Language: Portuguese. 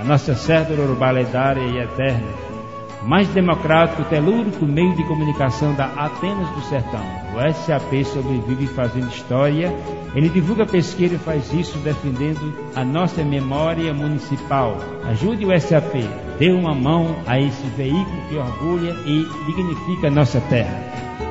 nossa certa urubá lendária e eterna. Mais democrático, telúrico meio de comunicação da Atenas do Sertão. O SAP sobrevive fazendo história. Ele divulga pesquisa e faz isso defendendo a nossa memória municipal. Ajude o SAP. Dê uma mão a esse veículo que orgulha e dignifica a nossa terra.